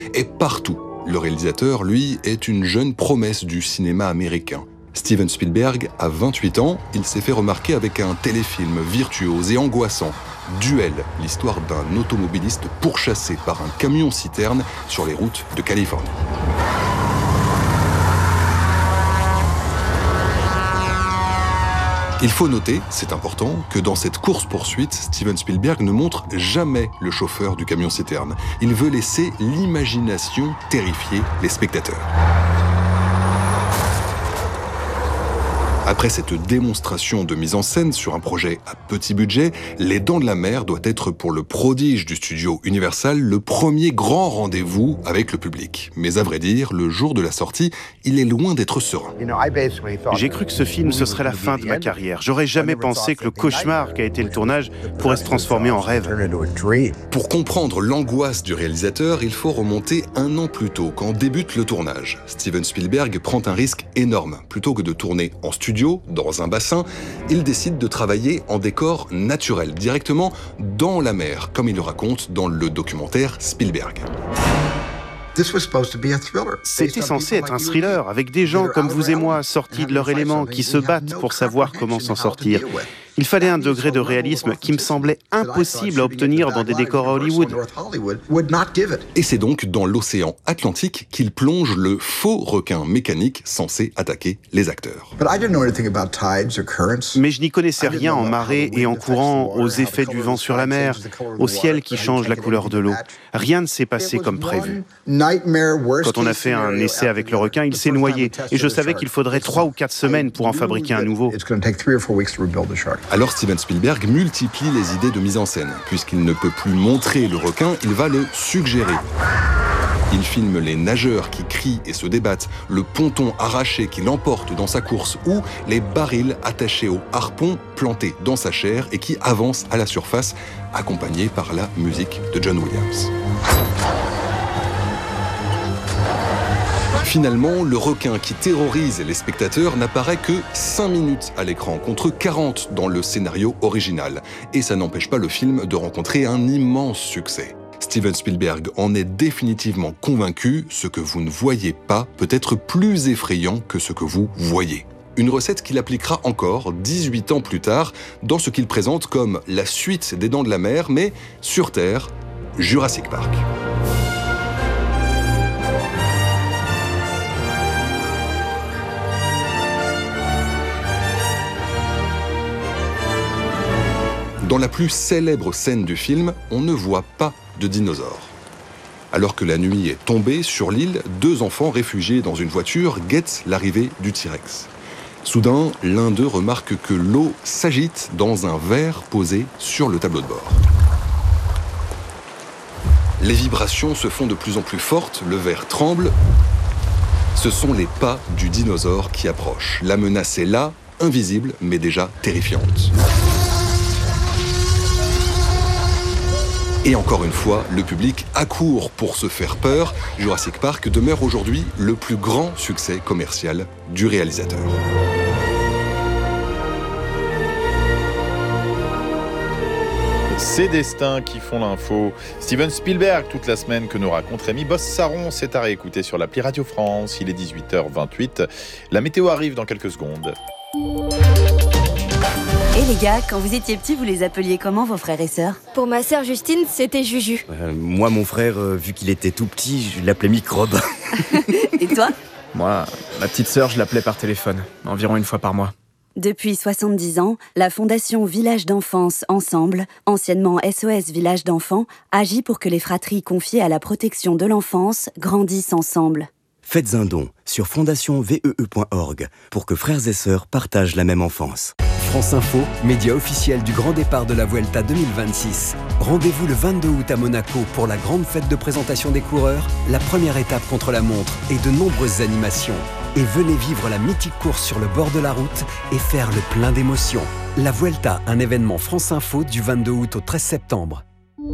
Et partout, le réalisateur, lui, est une jeune promesse du cinéma américain. Steven Spielberg a 28 ans, il s'est fait remarquer avec un téléfilm virtuose et angoissant, Duel, l'histoire d'un automobiliste pourchassé par un camion-citerne sur les routes de Californie. Il faut noter, c'est important, que dans cette course-poursuite, Steven Spielberg ne montre jamais le chauffeur du camion-citerne. Il veut laisser l'imagination terrifier les spectateurs. Après cette démonstration de mise en scène sur un projet à petit budget, Les Dents de la Mer doit être pour le prodige du studio Universal le premier grand rendez-vous avec le public. Mais à vrai dire, le jour de la sortie, il est loin d'être serein. J'ai cru que ce film, ce serait la fin de ma carrière. J'aurais jamais pensé que le cauchemar qu'a été le tournage pourrait se transformer en rêve. Pour comprendre l'angoisse du réalisateur, il faut remonter 1 an plus tôt, quand débute le tournage. Steven Spielberg prend un risque énorme. Plutôt que de tourner en studio, dans un bassin, il décide de travailler en décor naturel, directement dans la mer, comme il le raconte dans le documentaire Spielberg. C'était censé être un thriller, avec des gens comme vous et moi, sortis de leur élément, qui se battent pour savoir comment s'en sortir. Il fallait un degré de réalisme qui me semblait impossible à obtenir dans des décors à Hollywood. Et c'est donc dans l'océan Atlantique qu'il plonge le faux requin mécanique censé attaquer les acteurs. Mais je n'y connaissais rien en marée et en courant, aux effets du vent sur la mer, au ciel qui change la couleur de l'eau. Rien ne s'est passé comme prévu. Quand on a fait un essai avec le requin, il s'est noyé. Et je savais qu'il faudrait 3 ou 4 semaines pour en fabriquer un nouveau. Alors Steven Spielberg multiplie les idées de mise en scène. Puisqu'il ne peut plus montrer le requin, il va le suggérer. Il filme les nageurs qui crient et se débattent, le ponton arraché qui l'emporte dans sa course ou les barils attachés au harpon plantés dans sa chair et qui avancent à la surface, accompagnés par la musique de John Williams. Finalement, le requin qui terrorise les spectateurs n'apparaît que 5 minutes à l'écran, contre 40 dans le scénario original. Et ça n'empêche pas le film de rencontrer un immense succès. Steven Spielberg en est définitivement convaincu, ce que vous ne voyez pas peut être plus effrayant que ce que vous voyez. Une recette qu'il appliquera encore 18 ans plus tard dans ce qu'il présente comme la suite des Dents de la Mer, mais sur Terre, Jurassic Park. Dans la plus célèbre scène du film, on ne voit pas de dinosaures. Alors que la nuit est tombée sur l'île, 2 enfants réfugiés dans une voiture guettent l'arrivée du T-Rex. Soudain, l'un d'eux remarque que l'eau s'agite dans un verre posé sur le tableau de bord. Les vibrations se font de plus en plus fortes, le verre tremble. Ce sont les pas du dinosaure qui approchent. La menace est là, invisible, mais déjà terrifiante. Et encore une fois, le public accourt pour se faire peur. Jurassic Park demeure aujourd'hui le plus grand succès commercial du réalisateur. Ces destins qui font l'info. Steven Spielberg, toute la semaine que nous raconte Rémi Bosse-Saron, c'est à réécouter sur l'appli Radio France. Il est 18h28. La météo arrive dans quelques secondes. Et les gars, quand vous étiez petits, vous les appeliez comment, vos frères et sœurs ? Pour ma sœur Justine, c'était Juju. Moi, mon frère, vu qu'il était tout petit, je l'appelais Microbe. Et toi ? Moi, ma petite sœur, je l'appelais par téléphone, environ 1 fois par mois. Depuis 70 ans, la Fondation Village d'Enfance Ensemble, anciennement SOS Village d'Enfants, agit pour que les fratries confiées à la protection de l'enfance grandissent ensemble. Faites un don sur fondationvee.org pour que frères et sœurs partagent la même enfance. France Info, média officiel du grand départ de la Vuelta 2026. Rendez-vous le 22 août à Monaco pour la grande fête de présentation des coureurs, la première étape contre la montre et de nombreuses animations. Et venez vivre la mythique course sur le bord de la route et faire le plein d'émotions. La Vuelta, un événement France Info du 22 août au 13 septembre.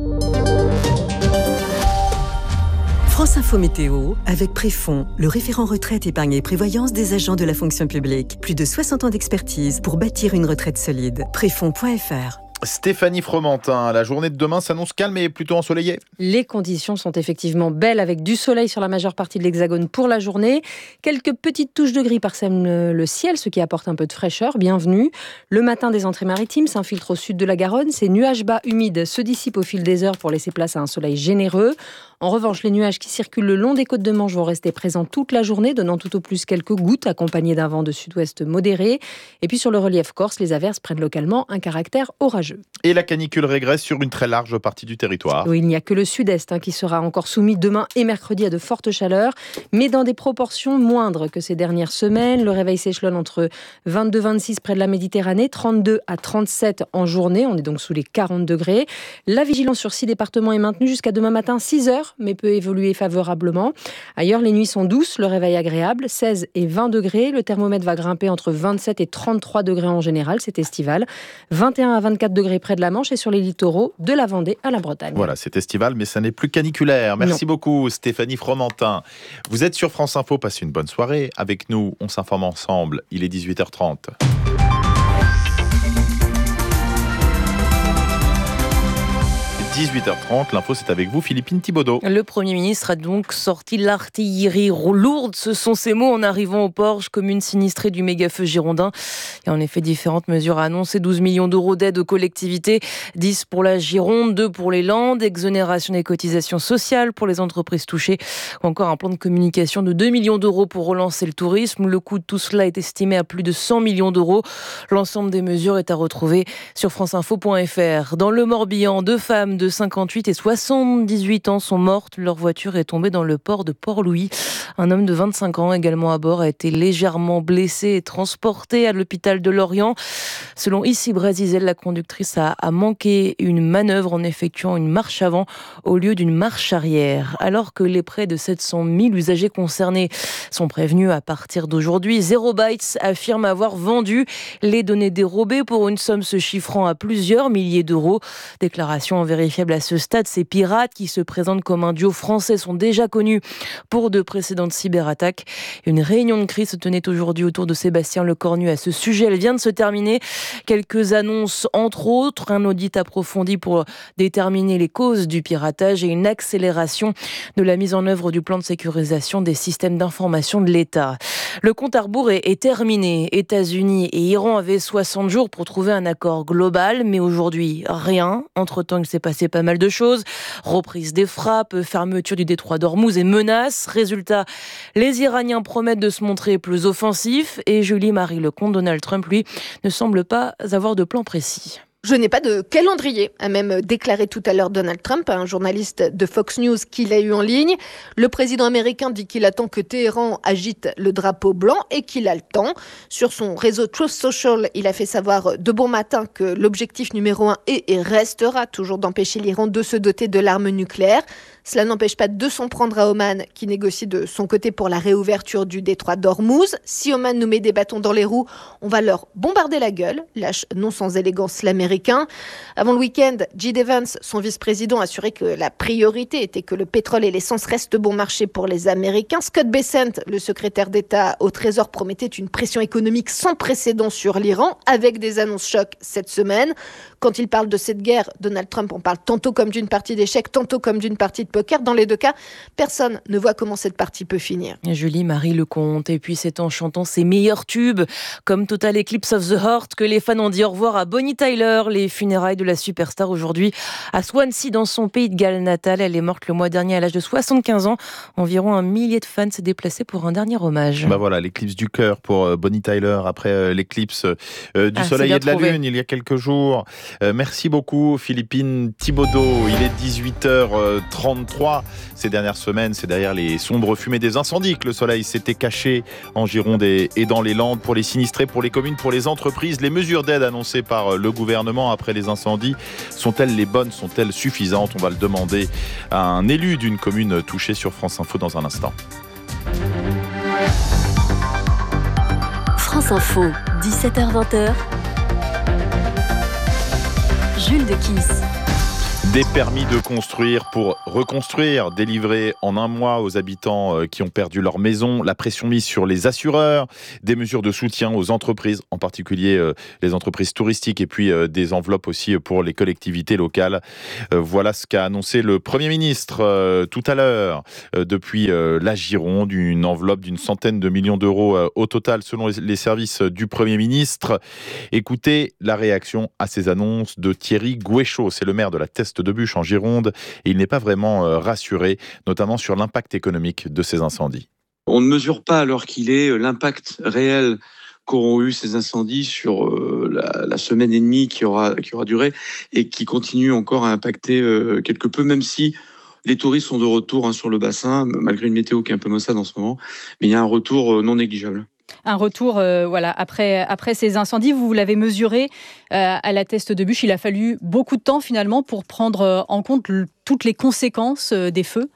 France Info Météo, avec Préfond, le référent retraite, épargne et prévoyance des agents de la fonction publique. Plus de 60 ans d'expertise pour bâtir une retraite solide. Préfond.fr. Stéphanie Fromentin, la journée de demain s'annonce calme et plutôt ensoleillée. Les conditions sont effectivement belles avec du soleil sur la majeure partie de l'Hexagone pour la journée. Quelques petites touches de gris parsèment le ciel, ce qui apporte un peu de fraîcheur, bienvenue. Le matin, des entrées maritimes s'infiltrent au sud de la Garonne. Ces nuages bas humides se dissipent au fil des heures pour laisser place à un soleil généreux. En revanche, les nuages qui circulent le long des côtes de Manche vont rester présents toute la journée, donnant tout au plus quelques gouttes accompagnées d'un vent de sud-ouest modéré. Et puis sur le relief corse, les averses prennent localement un caractère orageux. Et la canicule régresse sur une très large partie du territoire. Oui, il n'y a que le sud-est qui sera encore soumis demain et mercredi à de fortes chaleurs, mais dans des proportions moindres que ces dernières semaines. Le réveil s'échelonne entre 22-26 près de la Méditerranée, 32 à 37 en journée. On est donc sous les 40 degrés. La vigilance sur 6 départements est maintenue jusqu'à demain matin, 6 heures, mais peut évoluer favorablement. Ailleurs, les nuits sont douces, le réveil agréable, 16 et 20 degrés. Le thermomètre va grimper entre 27 et 33 degrés en général, c'est estival. 21 à 24 degrés près de la Manche et sur les littoraux de la Vendée à la Bretagne. Voilà, c'est estival, mais ça n'est plus caniculaire. Merci beaucoup Stéphanie Fromentin. Vous êtes sur France Info, passez une bonne soirée. Avec nous, on s'informe ensemble. Il est 18h30. 18h30, l'info c'est avec vous Philippine Thibaudeau. Le Premier ministre a donc sorti l'artillerie lourde, ce sont ses mots en arrivant au Porge, commune sinistrée du méga-feu girondin. Et en effet, différentes mesures annoncées, 12 millions d'euros d'aide aux collectivités, 10 pour la Gironde, 2 pour les Landes, exonération des cotisations sociales pour les entreprises touchées, ou encore un plan de communication de 2 millions d'euros pour relancer le tourisme. Le coût de tout cela est estimé à plus de 100 millions d'euros. L'ensemble des mesures est à retrouver sur franceinfo.fr. Dans le Morbihan, 2 femmes de 58 et 78 ans sont mortes. Leur voiture est tombée dans le port de Port-Louis. Un homme de 25 ans, également à bord, a été légèrement blessé et transporté à l'hôpital de Lorient. Selon Issy Brasizel, la conductrice a manqué une manœuvre en effectuant une marche avant au lieu d'une marche arrière. Alors que les près de 700 000 usagers concernés sont prévenus à partir d'aujourd'hui, Zero Bytes affirme avoir vendu les données dérobées pour une somme se chiffrant à plusieurs milliers d'euros. Déclaration invérifiable à ce stade, ces pirates qui se présentent comme un duo français sont déjà connus pour de précédentes cyberattaques. Une réunion de crise se tenait aujourd'hui autour de Sébastien Lecornu à ce sujet. Elle vient de se terminer. Quelques annonces, entre autres, un audit approfondi pour déterminer les causes du piratage et une accélération de la mise en œuvre du plan de sécurisation des systèmes d'information de l'État. Le compte à rebours est terminé. États-Unis et Iran avaient 60 jours pour trouver un accord global, mais aujourd'hui, rien. Entre-temps, il s'est passé pas mal de choses. Reprise des frappes, fermeture du détroit d'Ormuz et menaces. Résultat, les Iraniens promettent de se montrer plus offensifs et Julie-Marie Lecomte, Donald Trump, lui, ne semble pas avoir de plan précis. Je n'ai pas de calendrier, a même déclaré tout à l'heure Donald Trump, un journaliste de Fox News qui l'a eu en ligne. Le président américain dit qu'il attend que Téhéran agite le drapeau blanc et qu'il a le temps. Sur son réseau Truth Social, il a fait savoir de bon matin que l'objectif numéro 1 est et restera toujours d'empêcher l'Iran de se doter de l'arme nucléaire. Cela n'empêche pas de s'en prendre à Oman, qui négocie de son côté pour la réouverture du détroit d'Ormuz. Si Oman nous met des bâtons dans les roues, on va leur bombarder la gueule, lâche non sans élégance l'Américain. Avant le week-end, J.D. Vance, son vice-président, a assuré que la priorité était que le pétrole et l'essence restent bon marché pour les Américains. Scott Bessent, le secrétaire d'État au Trésor, promettait une pression économique sans précédent sur l'Iran, avec des annonces chocs cette semaine. Quand il parle de cette guerre, Donald Trump en parle tantôt comme d'une partie d'échecs, tantôt comme d'une partie de poker. Dans les deux cas, personne ne voit comment cette partie peut finir. Julie-Marie Lecomte, et puis c'est en chantant ses meilleurs tubes, comme Total Eclipse of the Heart, que les fans ont dit au revoir à Bonnie Tyler. Les funérailles de la superstar aujourd'hui à Swansea, dans son pays de Galles natal. Elle est morte le mois dernier à l'âge de 75 ans. Environ 1 millier de fans s'est déplacé pour un dernier hommage. Voilà, l'éclipse du cœur pour Bonnie Tyler, après l'éclipse du soleil et de la lune il y a quelques jours. Merci beaucoup Philippine Thibaudeau. Il est 18h33. Ces dernières semaines, c'est derrière les sombres fumées des incendies que le soleil s'était caché en Gironde et dans les Landes. Pour les sinistrés, pour les communes, pour les entreprises, les mesures d'aide annoncées par le gouvernement après les incendies, sont-elles les bonnes? Sont-elles suffisantes? On va le demander à un élu d'une commune touchée sur France Info dans un instant. France Info, 17h-20h. Jules de Kiss. Des permis de construire pour reconstruire, délivrés en un mois aux habitants qui ont perdu leur maison, la pression mise sur les assureurs, des mesures de soutien aux entreprises, en particulier les entreprises touristiques, et puis des enveloppes aussi pour les collectivités locales. Voilà ce qu'a annoncé le Premier ministre tout à l'heure depuis la Gironde, une enveloppe d'une centaine de millions d'euros au total selon les services du Premier ministre. Écoutez la réaction à ces annonces de Thierry Gouéchaud, c'est le maire de la Teste-de-Buch en Gironde, et il n'est pas vraiment rassuré, notamment sur l'impact économique de ces incendies. On ne mesure pas, alors qu'il est, l'impact réel qu'auront eu ces incendies sur la semaine et demie qui aura duré et qui continue encore à impacter quelque peu, même si les touristes sont de retour sur le bassin, malgré une météo qui est un peu maussade en ce moment, mais il y a un retour non négligeable. Un retour, après ces incendies, vous l'avez mesuré à la Teste-de-Buch. Il a fallu beaucoup de temps finalement pour prendre en compte toutes les conséquences des feux.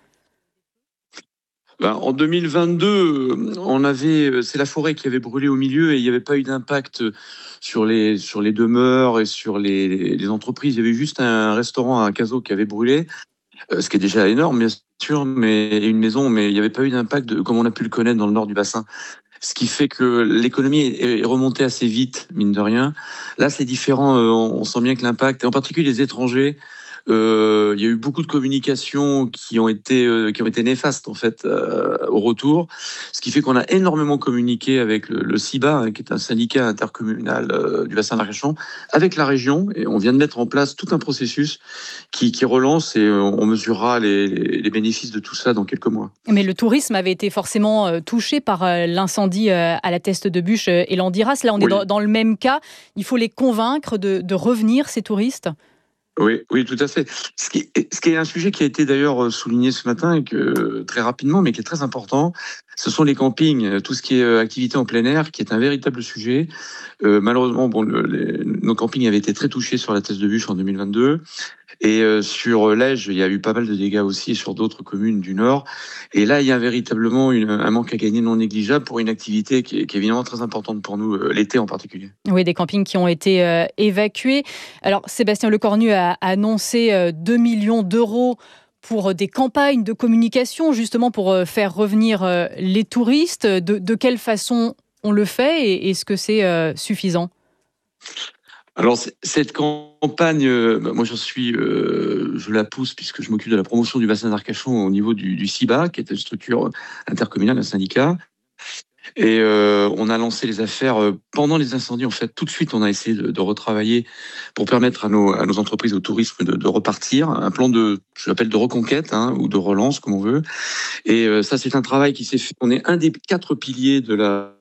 En 2022, c'est la forêt qui avait brûlé au milieu et il n'y avait pas eu d'impact sur les demeures et sur les entreprises. Il y avait juste un restaurant à Cazaux qui avait brûlé, ce qui est déjà énorme, bien sûr, mais une maison, mais il n'y avait pas eu d'impact comme on a pu le connaître dans le nord du bassin. Ce qui fait que l'économie est remontée assez vite, mine de rien. Là, c'est différent. On sent bien que l'impact, et en particulier les étrangers, il y a eu beaucoup de communications qui ont été néfastes en fait au retour, ce qui fait qu'on a énormément communiqué avec le CIBA, qui est un syndicat intercommunal du bassin d'Arcachon, avec la région, et on vient de mettre en place tout un processus qui relance, et on mesurera les bénéfices de tout ça dans quelques mois. Mais le tourisme avait été forcément touché par l'incendie à la Teste-de-Buch et Landiras. Là, on est dans le même cas. Il faut les convaincre de revenir, ces touristes. Oui, tout à fait. Ce qui est un sujet qui a été d'ailleurs souligné ce matin et que très rapidement, mais qui est très important, ce sont les campings, tout ce qui est activité en plein air, qui est un véritable sujet. Malheureusement, nos campings avaient été très touchés sur la Teste-de-Buch en 2022. Et sur l'Ège, il y a eu pas mal de dégâts aussi sur d'autres communes du Nord. Et là, il y a véritablement un manque à gagner non négligeable pour une activité qui est évidemment très importante pour nous, l'été en particulier. Oui, des campings qui ont été évacués. Alors, Sébastien Lecornu a annoncé 2 millions d'euros pour des campagnes de communication, justement pour faire revenir les touristes. De quelle façon on le fait et est-ce que c'est suffisant ? Alors, cette campagne, moi je la pousse puisque je m'occupe de la promotion du bassin d'Arcachon au niveau du CIBA, qui est une structure intercommunale, un syndicat. Et on a lancé les affaires pendant les incendies. En fait, tout de suite, on a essayé de retravailler pour permettre à nos entreprises, au tourisme de repartir. Un plan je l'appelle de reconquête ou de relance, comme on veut. Et ça, c'est un travail qui s'est fait. On est un des 4 piliers de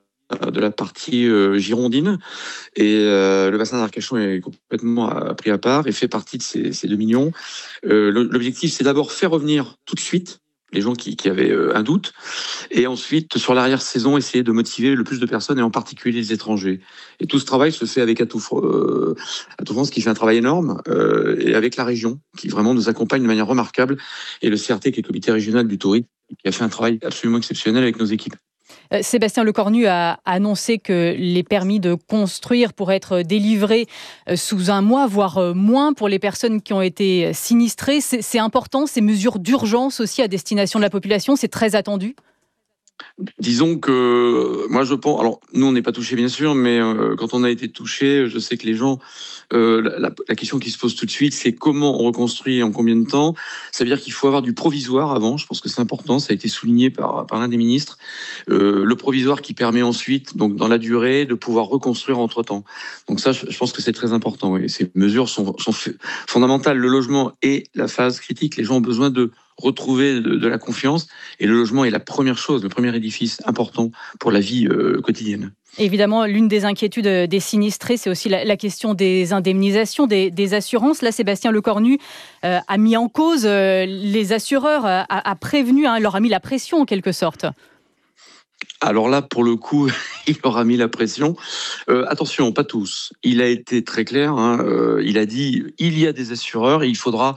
la partie girondine, et le bassin d'Arcachon est complètement pris à part et fait partie de ces 2 millions. L'objectif, c'est d'abord faire revenir tout de suite les gens qui avaient un doute, et ensuite, sur l'arrière-saison, essayer de motiver le plus de personnes, et en particulier les étrangers. Et tout ce travail se fait avec Atout France, qui fait un travail énorme, et avec la région, qui vraiment nous accompagne de manière remarquable, et le CRT, qui est le comité régional du tourisme, qui a fait un travail absolument exceptionnel avec nos équipes. Sébastien Lecornu a annoncé que les permis de construire pourraient être délivrés sous un mois, voire moins, pour les personnes qui ont été sinistrées. C'est important, ces mesures d'urgence aussi à destination de la population, c'est très attendu. Disons que moi je pense, alors nous on n'est pas touchés bien sûr, mais quand on a été touchés, je sais que les gens, la question qui se pose tout de suite, c'est comment on reconstruit et en combien de temps. Ça veut dire qu'il faut avoir du provisoire avant, je pense que c'est important, ça a été souligné par l'un des ministres, le provisoire qui permet ensuite, donc dans la durée, de pouvoir reconstruire entre-temps. Donc ça, je pense que c'est très important, oui. Ces mesures sont fondamentales. Le logement est la phase critique, les gens ont besoin de retrouver de la confiance, et le logement est la première chose, le premier édifice important pour la vie quotidienne. Évidemment, l'une des inquiétudes des sinistrés, c'est aussi la question des indemnisations, des assurances. Là, Sébastien Lecornu a mis en cause les assureurs, a prévenu, leur a mis la pression en quelque sorte. Alors là, pour le coup, il leur a mis la pression. Attention, pas tous. Il a été très clair. Il a dit il y a des assureurs et il faudra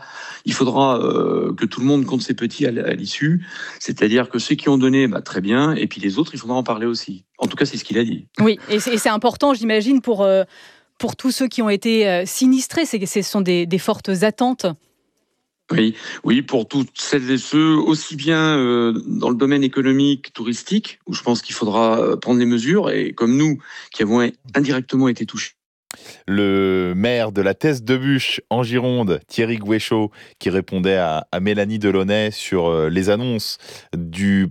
que tout le monde compte ses petits à l'issue. C'est-à-dire que ceux qui ont donné, très bien. Et puis les autres, il faudra en parler aussi. En tout cas, c'est ce qu'il a dit. Oui, et c'est important, j'imagine, pour tous ceux qui ont été sinistrés. Ce sont des fortes attentes. Oui, pour toutes celles et ceux, aussi bien dans le domaine économique, touristique, où je pense qu'il faudra prendre les mesures, et comme nous, qui avons indirectement été touchés. Le maire de la Teste-de-Buch en Gironde, Thierry Gouéchaud, qui répondait à Mélanie Delaunay sur les annonces du